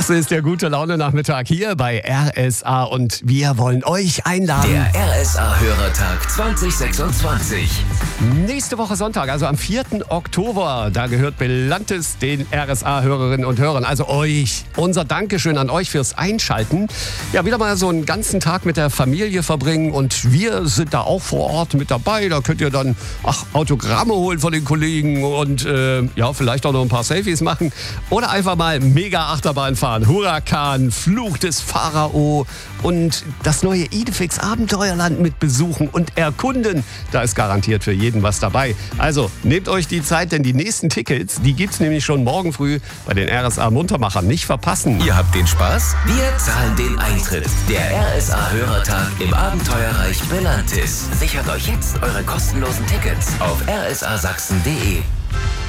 Das ist der gute Laune-Nachmittag hier bei RSA und wir wollen euch einladen. Der RSA-Hörertag 2026. Nächste Woche Sonntag, also am 4. Oktober, da gehört Belantes den RSA-Hörerinnen und Hörern, also euch. Unser Dankeschön an euch fürs Einschalten. Ja, wieder mal so einen ganzen Tag mit der Familie verbringen und wir sind da auch vor Ort mit dabei. Da könnt ihr dann Autogramme holen von den Kollegen und vielleicht auch noch ein paar Selfies machen oder einfach mal mega Achterbahn fahren. Huracan, Fluch des Pharao und das neue Idefix Abenteuerland mit besuchen und erkunden. Da ist garantiert für jeden was dabei. Also nehmt euch die Zeit, denn die nächsten Tickets, die gibt's nämlich schon morgen früh bei den RSA Muntermachern. Nicht verpassen. Ihr habt den Spaß? Wir zahlen den Eintritt. Der RSA-Hörertag im Abenteuerreich Belantis. Sichert euch jetzt eure kostenlosen Tickets auf rsasachsen.de.